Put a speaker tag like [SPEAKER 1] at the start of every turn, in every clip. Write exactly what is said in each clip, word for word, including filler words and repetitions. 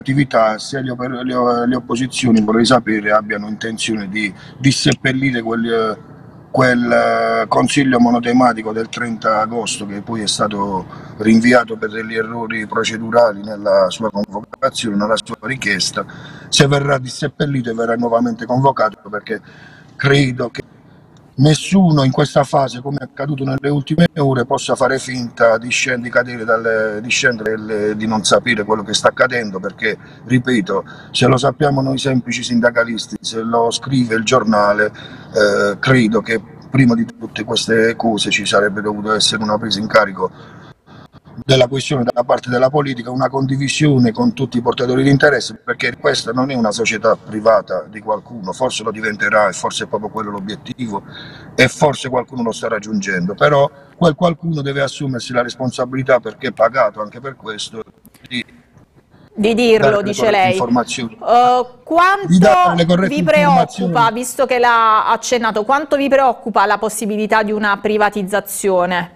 [SPEAKER 1] attività, se le, le, le opposizioni, vorrei sapere, abbiano intenzione di disseppellire quel, quel consiglio monotematico del trenta agosto, che poi è stato rinviato per degli errori procedurali nella sua convocazione, nella sua richiesta, se verrà disseppellito e verrà nuovamente convocato, perché credo che nessuno in questa fase, come è accaduto nelle ultime ore, possa fare finta di scendere, di cadere dalle, di scendere, di non sapere quello che sta accadendo, perché, ripeto, se lo sappiamo noi semplici sindacalisti, se lo scrive il giornale, eh, credo che prima di tutte queste cose ci sarebbe dovuto essere una presa in carico della questione da parte della politica, una condivisione con tutti i portatori di interesse, perché questa non è una società privata di qualcuno, forse lo diventerà e forse è proprio quello l'obiettivo e forse qualcuno lo sta raggiungendo, però quel qualcuno deve assumersi la responsabilità, perché è pagato anche per questo, di,
[SPEAKER 2] di dirlo, dice lei.
[SPEAKER 1] Informazioni.
[SPEAKER 2] Uh, quanto vi preoccupa, visto che l'ha accennato, quanto vi preoccupa la possibilità di una privatizzazione?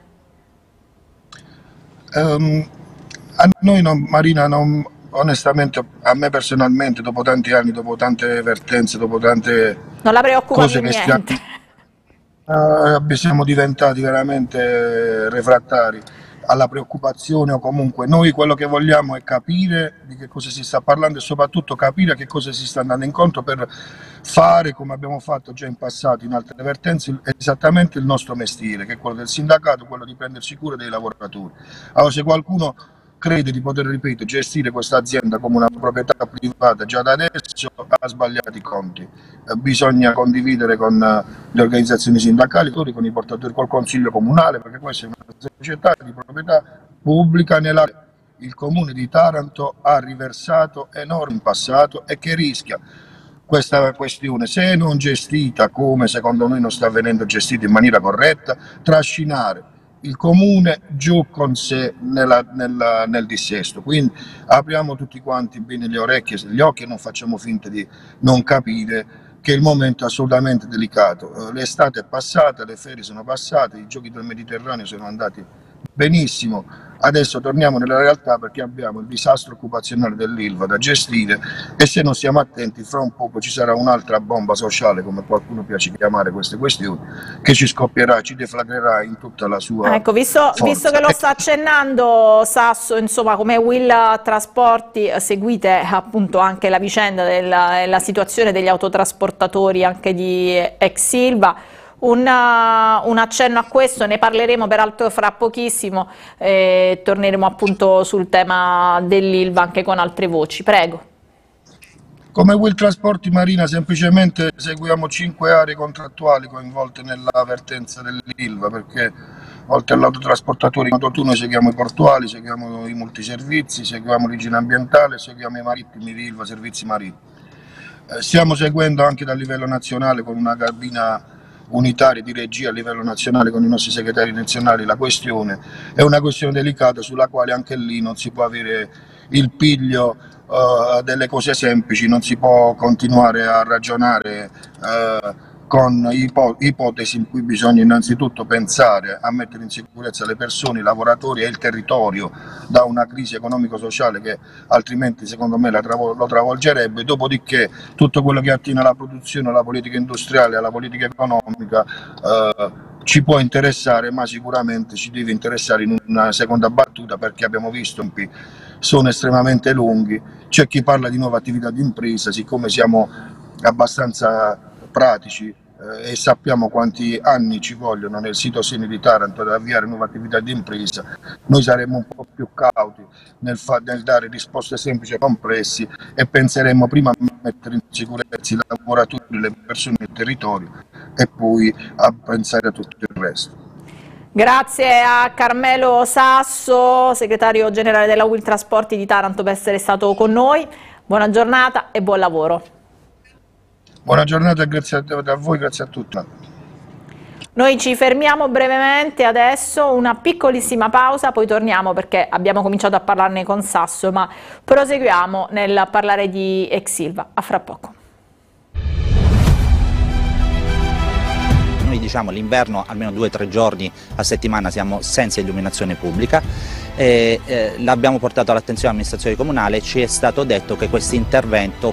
[SPEAKER 1] Um, a noi non, Marina, non, onestamente, a me personalmente, dopo tanti anni, dopo tante vertenze, dopo tante
[SPEAKER 2] non la preoccupa
[SPEAKER 1] cose
[SPEAKER 2] più
[SPEAKER 1] che
[SPEAKER 2] niente.
[SPEAKER 1] stiamo, uh, siamo diventati veramente refrattari alla preoccupazione, o comunque noi quello che vogliamo è capire di che cosa si sta parlando e soprattutto capire a che cosa si sta andando incontro, per fare, come abbiamo fatto già in passato in altre vertenze, esattamente il nostro mestiere, che è quello del sindacato, quello di prendersi cura dei lavoratori. Allora, se qualcuno crede di poter, ripeto, gestire questa azienda come una proprietà privata già da adesso, ha sbagliato i conti. Eh, bisogna condividere con le organizzazioni sindacali, con i portatori, col consiglio comunale, perché questa è una società di proprietà pubblica nella il comune di Taranto ha riversato enormi in passato e che rischia questa questione, se non gestita come secondo noi non sta venendo gestita in maniera corretta, trascinare il comune giù con sé nella, nella, nel dissesto. Quindi apriamo tutti quanti bene le orecchie e gli occhi e non facciamo finta di non capire che il momento è assolutamente delicato. L'estate è passata, le ferie sono passate, i giochi del Mediterraneo sono andati benissimo, adesso torniamo nella realtà, perché abbiamo il disastro occupazionale dell'Ilva da gestire e se non stiamo attenti fra un poco ci sarà un'altra bomba sociale, come qualcuno piace chiamare queste questioni, che ci scoppierà, ci deflagrerà in tutta la sua
[SPEAKER 2] ecco, visto,
[SPEAKER 1] forza.
[SPEAKER 2] Visto che lo sta accennando Sasso, insomma, come Will Trasporti seguite appunto anche la vicenda della, della situazione degli autotrasportatori anche di ex Ilva. Un, un accenno a questo, ne parleremo peraltro fra pochissimo e torneremo appunto sul tema dell'Ilva anche con altre voci. Prego.
[SPEAKER 1] Come Will Trasporti, Marina, semplicemente seguiamo cinque aree contrattuali coinvolte nella vertenza dell'Ilva, perché oltre all'autotrasportatori noi seguiamo i portuali, seguiamo i multiservizi, seguiamo l'Igiene ambientale, seguiamo i marittimi di Ilva Servizi Marittimi. Eh, stiamo seguendo anche dal livello nazionale con una cabina unitarie di regia a livello nazionale con i nostri segretari nazionali la questione. È una questione delicata sulla quale anche lì non si può avere il piglio uh, delle cose semplici, non si può continuare a ragionare uh, con ipo ipotesi in cui bisogna innanzitutto pensare a mettere in sicurezza le persone, i lavoratori e il territorio da una crisi economico-sociale che altrimenti secondo me la travol lo travolgerebbe, dopodiché tutto quello che attiene alla produzione, alla politica industriale, alla politica economica eh, ci può interessare, ma sicuramente ci deve interessare in una seconda battuta, perché abbiamo visto che sono estremamente lunghi. C'è chi parla di nuova attività di impresa, siccome siamo abbastanza pratici eh, e sappiamo quanti anni ci vogliono nel sito Seni di Taranto ad avviare nuove attività di impresa, noi saremmo un po' più cauti nel, nel dare risposte semplici e complessi e penseremmo prima a mettere in sicurezza i lavoratori, le persone del territorio e poi a pensare a tutto il resto.
[SPEAKER 2] Grazie a Carmelo Sasso, segretario generale della Will Trasporti di Taranto, per essere stato con noi. Buona giornata e buon lavoro.
[SPEAKER 1] Buona giornata e grazie a voi, grazie a tutti.
[SPEAKER 2] Noi ci fermiamo brevemente adesso, una piccolissima pausa, poi torniamo perché abbiamo cominciato a parlarne con Sasso, ma proseguiamo nel parlare di ex Ilva. A fra poco.
[SPEAKER 3] noi diciamo l'inverno almeno due o tre giorni a settimana siamo senza illuminazione pubblica. Eh, eh, l'abbiamo portato all'attenzione dell'amministrazione comunale, ci è stato detto che questo intervento